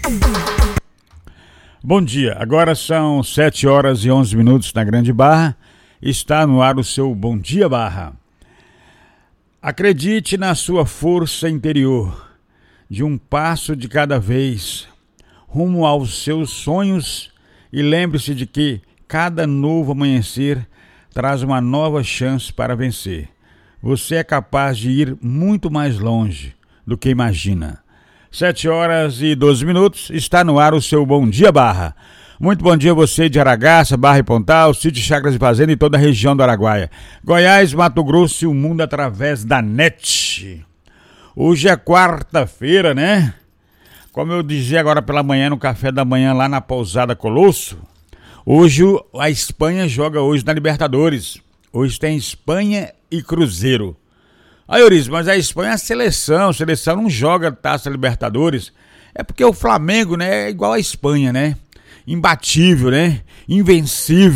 Bom dia, agora são 7h11 na Grande Barra. Está no ar o seu Bom Dia Barra. Acredite na sua força interior, de um passo de cada vez, rumo aos seus sonhos, e lembre-se de que cada novo amanhecer traz uma nova chance para vencer. Você é capaz de ir muito mais longe do que imagina. 7h12, está no ar o seu Bom Dia Barra. Muito bom dia a você de Aragaça, Barra e Pontal, Sítio Chácaras e Fazenda e toda a região do Araguaia. Goiás, Mato Grosso e o mundo através da net. Hoje é quarta-feira, né? Como eu dizia agora pela manhã, no café da manhã lá na Pousada Colosso, hoje a Espanha joga hoje na Libertadores. Hoje tem Espanha e Cruzeiro. Aí, Eurício, mas a Espanha é a seleção não joga Taça Libertadores. É porque o Flamengo, né, é igual a Espanha, né? Imbatível, né? Invencível.